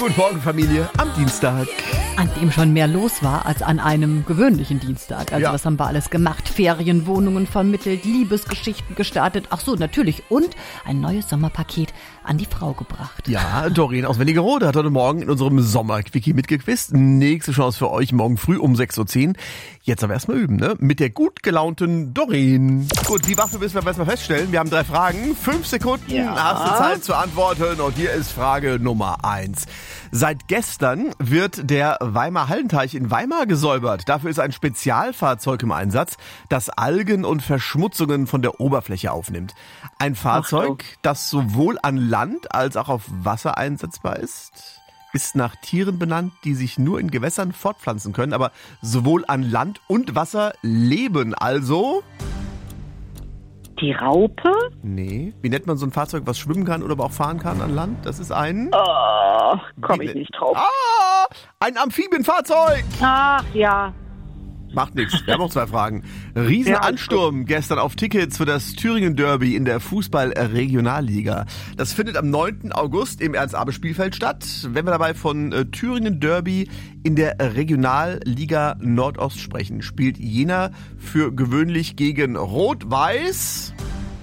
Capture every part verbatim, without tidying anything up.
Guten Morgen, Familie, am Dienstag. An dem schon mehr los war als an einem gewöhnlichen Dienstag. Also Ja. was haben wir alles gemacht? Ferienwohnungen vermittelt, Liebesgeschichten gestartet. Ach so, natürlich. Und ein neues Sommerpaket an die Frau gebracht. Ja, Doreen aus Wernigerode hat heute Morgen in unserem Sommerquickie mitgequizt. Nächste Chance für euch morgen früh um sechs Uhr zehn. Jetzt aber erstmal üben, ne? Mit der gut gelaunten Doreen. Gut, wie wach du bist, werden wir erstmal feststellen. Wir haben drei Fragen. Fünf Sekunden Ja. hast du Zeit zu antworten. Und hier ist Frage Nummer eins. Seit gestern wird der Weimar Hallenteich in Weimar gesäubert. Dafür ist ein Spezialfahrzeug im Einsatz, das Algen und Verschmutzungen von der Oberfläche aufnimmt. Ein Fahrzeug, das sowohl an Land als auch auf Wasser einsetzbar ist, ist nach Tieren benannt, die sich nur in Gewässern fortpflanzen können, aber sowohl an Land und Wasser leben. Also... Die Raupe? Nee. Wie nennt man so ein Fahrzeug, was schwimmen kann oder aber auch fahren kann an Land? Das ist ein... Oh, komme ich Wie- nicht drauf. Ah! Ein Amphibienfahrzeug! Ach ja. Macht nichts. Wir haben noch zwei Fragen. Riesenansturm gestern auf Tickets für das Thüringen Derby in der Fußball-Regionalliga. Das findet am neunten August im Ernst-Abbe-Spielfeld statt. Wenn wir dabei von äh, Thüringen Derby in der Regionalliga Nordost sprechen, spielt Jena für gewöhnlich gegen Rot-Weiß.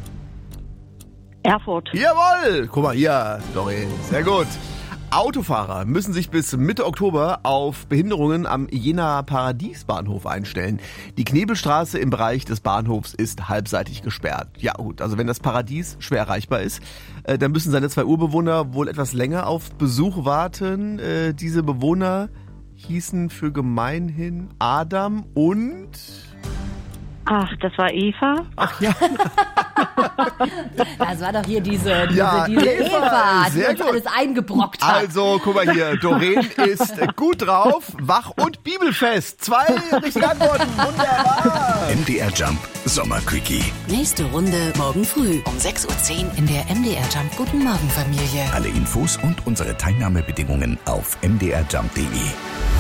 Erfurt. Jawohl! Guck mal hier, Doreen. Sehr gut. Autofahrer müssen sich bis Mitte Oktober auf Behinderungen am Jenaer Paradiesbahnhof einstellen. Die Knebelstraße im Bereich des Bahnhofs ist halbseitig gesperrt. Ja gut, also wenn das Paradies schwer erreichbar ist, äh, dann müssen seine zwei Urbewohner wohl etwas länger auf Besuch warten. Äh, diese Bewohner hießen für gemeinhin Adam und... Ach, das war Eva? Ach ja, Das war doch hier diese, diese, Ja, diese Eva, Eva, die sehr uns gut. alles eingebrockt hat. also guck mal hier, Doreen ist gut drauf, wach und bibelfest. Zwei richtige Antworten, wunderbar. M D R Jump Sommerquickie. Nächste Runde morgen früh um sechs Uhr zehn in der M D R Jump Guten Morgen Familie. Alle Infos und unsere Teilnahmebedingungen auf m d r jump punkt d e.